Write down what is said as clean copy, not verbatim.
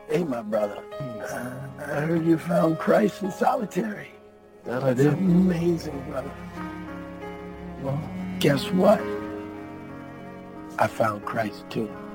Hey, my brother. I heard you found Christ in solitary. That I That's did. amazing, brother. Well, Guess what? I found Christ too.